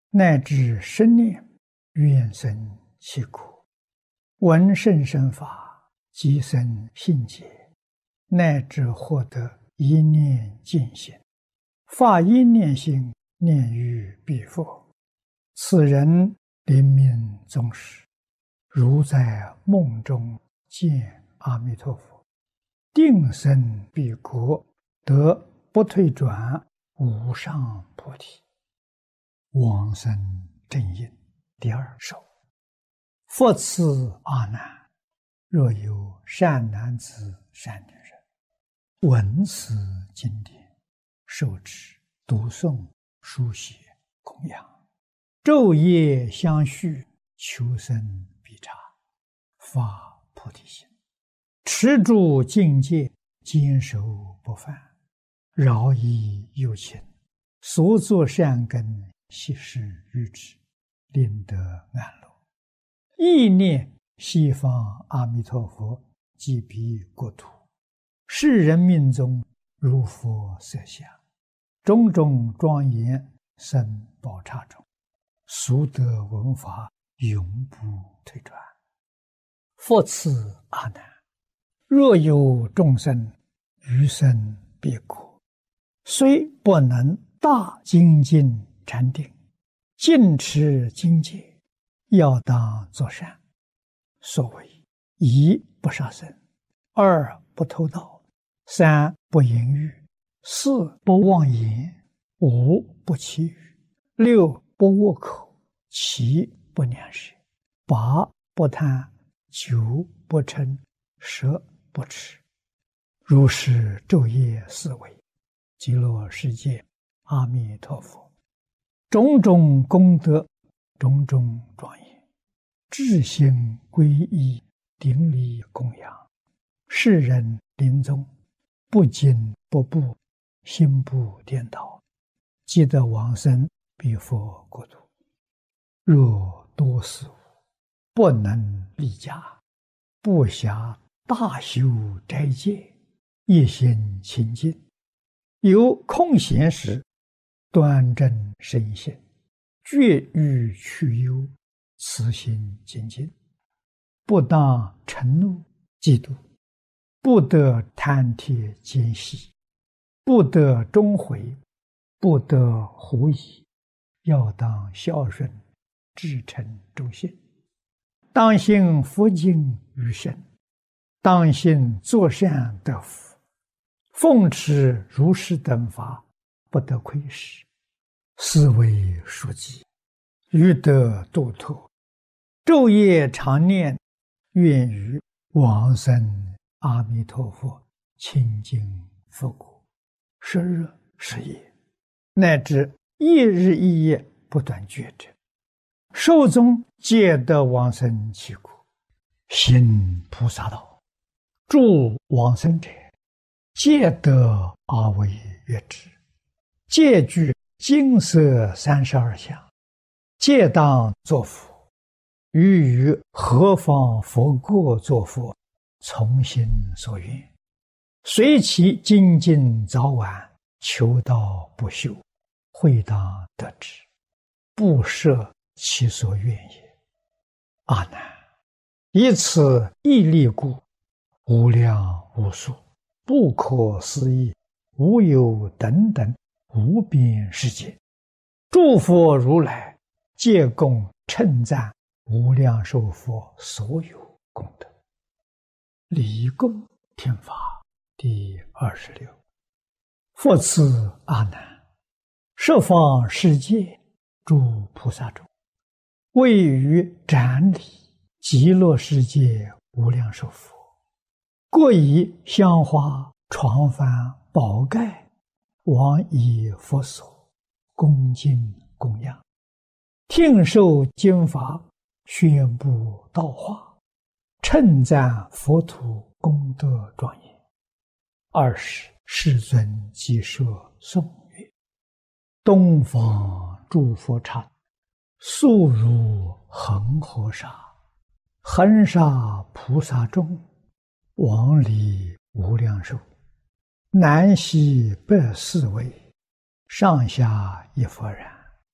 乃至生念，愿生其国，闻甚深法，即生信解，乃至获得一念净心，发一念心，念于彼佛。此人临命终时，如在梦中见阿弥陀佛，定生彼国，得不退转无上菩提。往生正因第二首。复次阿难，若有善男子善女人，闻此经典，受持读诵书写供养，昼夜相续，求生必察，发菩提心，持住境界，坚守不犯，饶益有情，所作善根悉施于之，令得安乐。意念西方阿弥陀佛即彼国土，世人命中如佛色相，种种庄严生宝刹中，速得闻法，永不退转。复次阿难，若有众生余生彼国，虽不能大精进禅定，尽持经戒，要当作善。所谓一不杀生，二不偷盗，三不淫欲，四不妄言，五不绮语，六不恶口，七不两舌，八不贪，九不嗔，十不痴。如是昼夜思维，极乐世界阿弥陀佛种种功德，种种庄严，至心皈依，顶礼供养，世人临终不惊不怖，心不颠倒，即得往生彼佛国土。若多事物不能立家，不暇大修斋戒，一心清净，有空闲时，端正身心，绝欲去忧，慈心精进，不当嗔怒嫉妒，不得贪帖奸细，不得终悔，不得狐疑，要当孝顺，至诚忠信，当信佛经于身，当信作善得福，奉持如是等法，不得亏失，是为书记，欲得度脱，昼夜常念，愿于往生阿弥陀佛清净佛国，时日时夜，乃至一日一夜不断觉者，寿终皆得往生其国，行菩萨道，助往生者，皆得阿惟越致，皆具金色32相，皆当作佛，于何方佛国作佛，从心所愿，随其精进早晚，求道不休，会当得之，不设其所愿也。阿难，以此一力故，无量无数，不可思议，无有等等无边世界，诸佛如来皆共称赞无量寿佛所有功德。礼供听法第26。复次阿难，十方世界诸菩萨中，位于展礼极乐世界无量寿佛，各以香花床幡宝盖往以佛所，恭敬供养，听受经法，宣布道化，称赞佛土功德庄严。20世尊即说颂曰：东方诸佛刹，速如恒河沙，恒沙菩萨众，往礼无量寿，南西北四位，上下一佛然。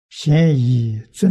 咸以尊